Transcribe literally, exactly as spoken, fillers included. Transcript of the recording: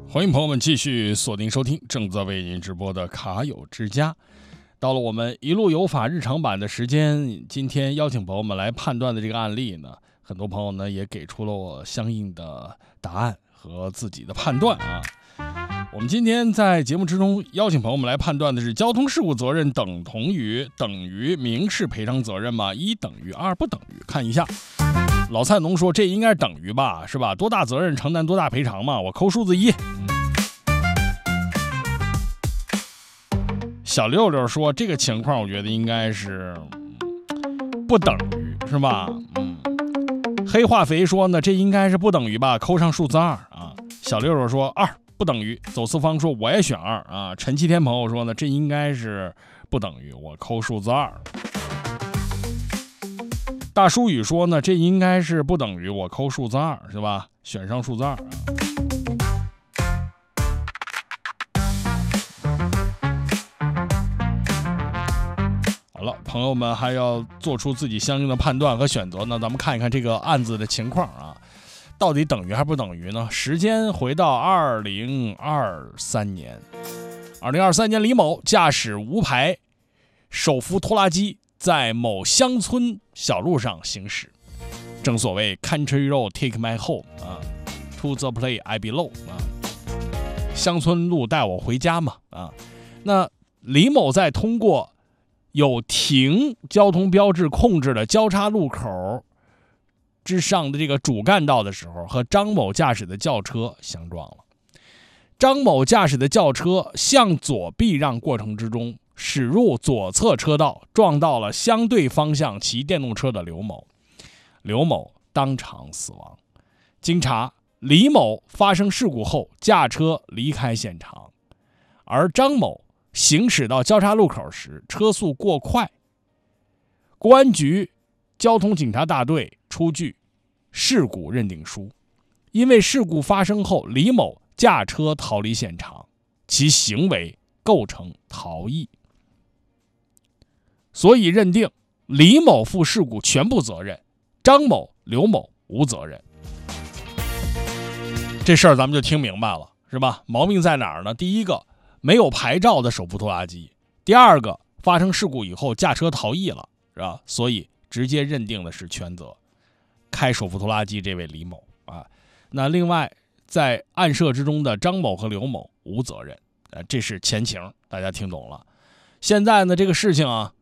欢迎朋友们继续锁定收听正在为您直播的卡友之家。到了我们一路有法日常版的时间，今天邀请朋友们来判断的这个案例呢，很多朋友呢也给出了我相应的答案和自己的判断啊。我们今天在节目之中邀请朋友们来判断的是：交通事故责任等同于等于民事赔偿责任吗？一等于二不等于？看一下。老菜农说这应该是等于吧，是吧？多大责任承担多大赔偿嘛。我扣数字一。小六六说这个情况我觉得应该是不等于，是吧？嗯。黑化肥说呢这应该是不等于吧，扣上数字二啊。小六六说二不等于。走四方说我也选二啊。陈七天朋友说呢这应该是不等于，我扣数字二。大叔宇说呢这应该是不等于，我扣数字二，是吧？选上数字二啊。好了，朋友们还要做出自己相应的判断和选择呢。咱们看一看这个案子的情况啊，到底等于还不等于呢？时间回到二零二三年，二零二三年李某驾驶无牌手扶拖拉机在某乡村小路上行驶，正所谓 Country road take my home 啊 ，To the place I belong 啊，乡村路带我回家嘛啊。那李某在通过有停交通标志控制的交叉路口之上的这个主干道的时候，和张某驾驶的轿车相撞了。张某驾驶的轿车向左避让过程之中，驶入左侧车道，撞到了相对方向骑电动车的刘某，刘某当场死亡。经查，李某发生事故后驾车离开现场，而张某行驶到交叉路口时车速过快，公安局交通警察大队出具事故认定书。因为事故发生后李某驾车逃离现场，其行为构成逃逸，所以认定李某负事故全部责任，张某、刘某无责任。这事儿咱们就听明白了，是吧？毛病在哪儿呢？第一个，没有牌照的手扶拖拉机；第二个，发生事故以后驾车逃逸了，是吧？所以直接认定的是全责，开手扶拖拉机这位李某啊。那另外，在案涉之中的张某和刘某无责任，呃，这是前情，大家听懂了。现在呢，这个事情啊，